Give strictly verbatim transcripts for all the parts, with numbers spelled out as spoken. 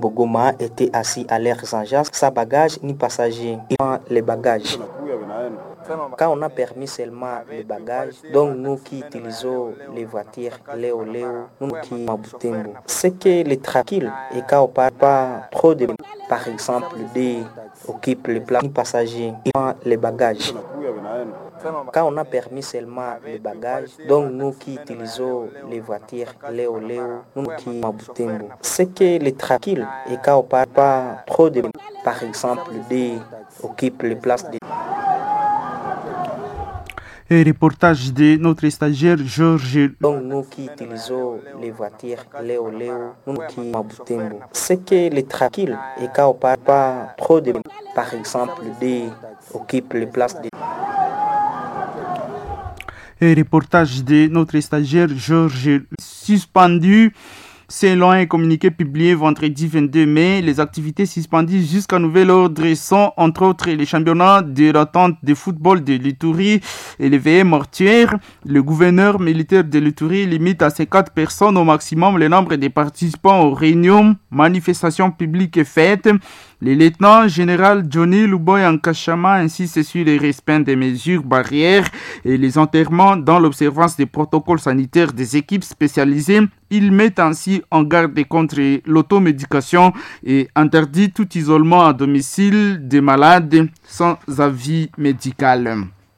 Butembo Goma étaient assis à leurs engins, sans bagages ni passagers. Les bagages. Quand on a permis seulement les bagages, donc nous qui utilisons les voitures Léo Léo, nous qui à Butembo, c'est que les tranquilles et quand on parle pas trop de, par exemple, des occupent les places passagers, les bagages. Quand on a permis seulement les bagages, donc nous qui utilisons les voitures Léo Léo, nous qui à Butembo, c'est que les tranquilles et quand on parle pas trop de, par exemple, des occupent les places de. Et reportage de notre stagiaire Georges. Donc nous qui utilisons les voitures Léo Léo, nous qui à Butembo, c'est que les tranquilles et quand on parle pas trop de, par exemple, des occupent les places de. Et reportage de notre stagiaire Georges. Suspendu. Selon un communiqué publié vendredi vingt-deux mai, les activités suspendues jusqu'à nouvel ordre sont entre autres les championnats de l'attente de football de l'Ituri et les veillées mortuaires. Le gouverneur militaire de l'Ituri limite à ces quatre personnes au maximum le nombre de participants aux réunions, manifestations publiques et fêtes. Le lieutenant général Johnny Luboy Ankashama insiste sur le respect des mesures barrières et les enterrements dans l'observance des protocoles sanitaires des équipes spécialisées. Il met ainsi en garde contre l'automédication et interdit tout isolement à domicile des malades sans avis médical.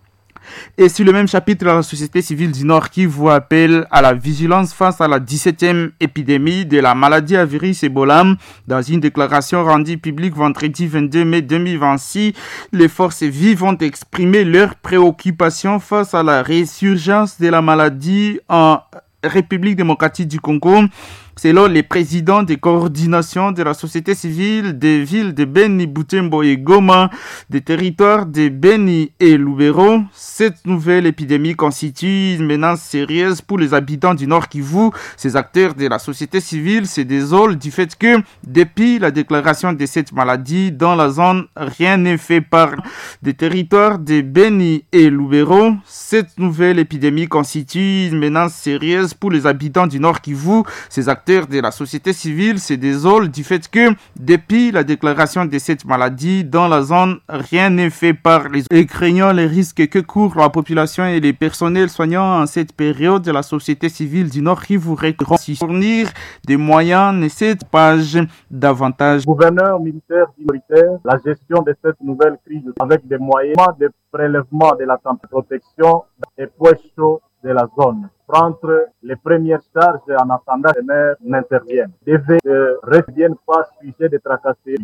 Et sur le même chapitre, la société civile du Nord Kivu appelle à la vigilance face à la dix-septième épidémie de la maladie à virus Ebola. Dans une déclaration rendue publique vendredi vingt-deux mai deux mille vingt-six, les forces vives ont exprimé leur préoccupation face à la résurgence de la maladie en République démocratique du Congo. Selon les présidents des coordinations de la société civile des villes de Beni, Butembo et Goma, des territoires de Beni et Lubero, cette nouvelle épidémie constitue une menace sérieuse pour les habitants du Nord Kivu. Ces acteurs de la société civile se désolent du fait que, depuis la déclaration de cette maladie dans la zone, rien n'est fait par des territoires de Beni et Lubero. Cette nouvelle épidémie constitue une menace sérieuse pour les habitants du Nord Kivu. Ces acteurs de la société civile se désolent du fait que, depuis la déclaration de cette maladie dans la zone, rien n'est fait par les et craignant les risques que courent la population et les personnels soignants en cette période de la société civile du Nord qui vous fournir des moyens ne cette page davantage. Gouverneur militaire minoritaire, la gestion de cette nouvelle crise avec des moyens de prélèvement de la protection des points chauds de la zone. Prendre les premières charges en attendant que les maires n'interviennent. Devez ne reviennent pas sujet de tracasseries.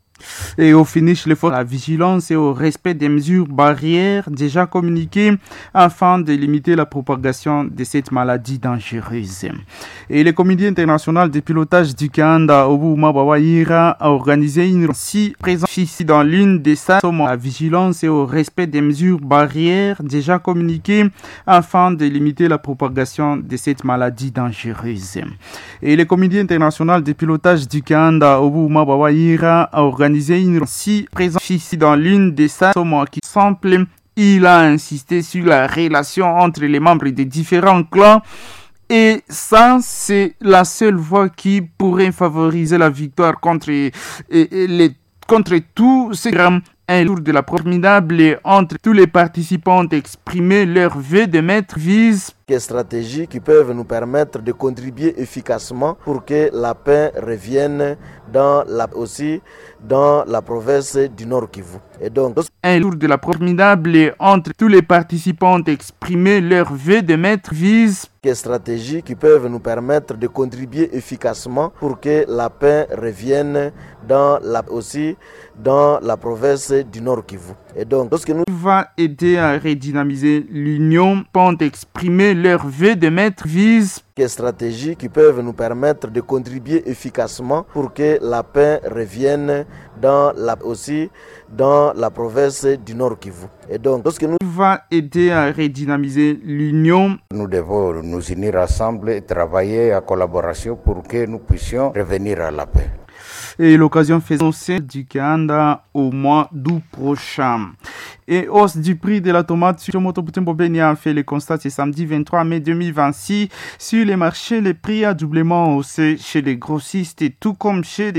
Et au finish, l'effort à la vigilance et au respect des mesures barrières déjà communiquées afin de limiter la propagation de cette maladie dangereuse. Et le comité international de pilotage du Kanda, Obuma Bawaïra, a organisé une si présence ici dans l'une des salles à la vigilance et au respect des mesures barrières déjà communiquées afin de limiter la propagation de cette maladie dangereuse. Et le comité international de pilotage du Kanda, Obuma Bawaïra, a organisé une si présence ici dans l'une des salles qui semble. Il a insisté sur la relation entre les membres des différents clans et ça, c'est la seule voie qui pourrait favoriser la victoire contre, et, et les, contre tous ces grands. Un tour de la formidable entre tous les participants ont exprimé leur vœu de mettre vise stratégies qui peuvent nous permettre de contribuer efficacement pour que la paix revienne dans la, aussi dans la province du Nord Kivu. Et donc, un tour de la formidable entre tous les participants ont exprimé leur vœu de mettre vise stratégies qui peuvent nous permettre de contribuer efficacement pour que la paix revienne dans la, aussi dans la province du Nord Kivu. Et donc, lorsque nous va aider à redynamiser l'union, ont exprimé leur vœu de mettre vise stratégies qui peuvent nous permettre de contribuer efficacement pour que la paix revienne dans la, aussi dans la province du Nord Kivu. Et donc, lorsque nous va aider à redynamiser l'union, nous devons nous unir ensemble et travailler en collaboration pour que nous puissions revenir à la paix. Et l'occasion faisant du Kanda au mois d'août prochain. Et hausse du prix de la tomate sur Moto Butembo Beni a fait le constat ce samedi vingt-trois mai deux mille vingt-six. Sur les marchés, les prix a doublement haussé chez les grossistes et tout comme chez les